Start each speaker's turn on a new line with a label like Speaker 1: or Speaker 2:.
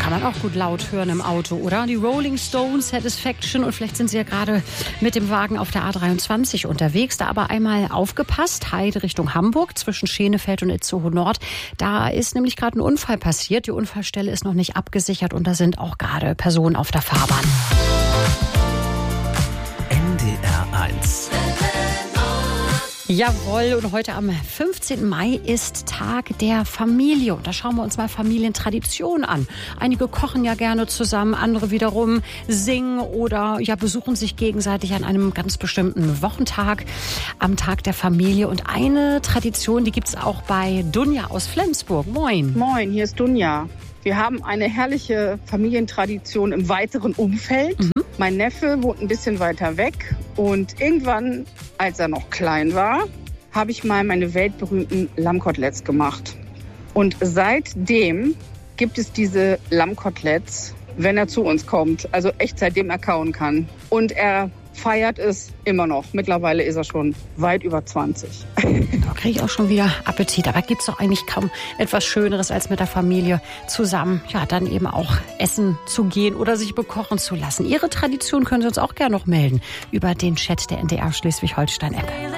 Speaker 1: Kann man auch gut laut hören im Auto, oder? Die Rolling Stones, Satisfaction, und vielleicht sind Sie ja gerade mit dem Wagen auf der A23 unterwegs. Da aber einmal aufgepasst, Heide Richtung Hamburg, zwischen Schenefeld und Itzehoe Nord. Da ist nämlich gerade ein Unfall passiert. Die Unfallstelle ist noch nicht abgesichert und da sind auch gerade Personen auf der Fahrbahn.
Speaker 2: NDR 1.
Speaker 1: Jawohl, und heute am 15. Mai ist Tag der Familie. Und da schauen wir uns mal Familientraditionen an. Einige kochen ja gerne zusammen, andere wiederum singen oder besuchen sich gegenseitig an einem ganz bestimmten Wochentag, am Tag der Familie. Und eine Tradition, die gibt es auch bei Dunja aus Flensburg. Moin.
Speaker 3: Moin, hier ist Dunja. Wir haben eine herrliche Familientradition im weiteren Umfeld. Mein Neffe wohnt ein bisschen weiter weg und irgendwann, als er noch klein war, habe ich mal meine weltberühmten Lammkoteletts gemacht. Und seitdem gibt es diese Lammkoteletts, wenn er zu uns kommt. Also echt seitdem er kauen kann. Und er feiert es immer noch. Mittlerweile ist er schon weit über 20.
Speaker 1: Da kriege ich auch schon wieder Appetit. Aber gibt es doch eigentlich kaum etwas Schöneres, als mit der Familie zusammen, dann eben auch essen zu gehen oder sich bekochen zu lassen. Ihre Tradition können Sie uns auch gerne noch melden über den Chat der NDR Schleswig-Holstein-App.